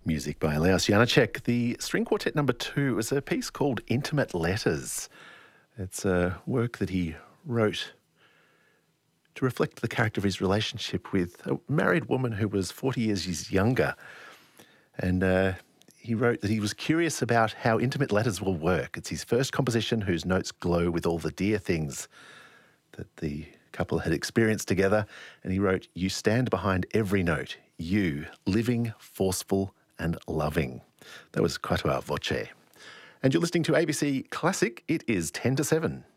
Music by Leos Janacek. The string quartet number 2 is a piece called Intimate Letters. It's a work that he wrote to reflect the character of his relationship with a married woman who was 40 years younger. And he wrote that he was curious about how intimate letters will work. It's his first composition whose notes glow with all the dear things that the couple had experienced together. And he wrote, "You stand behind every note, you, living, forceful and loving." That was Quatuor Voce. And you're listening to ABC Classic. It is 10 to 7.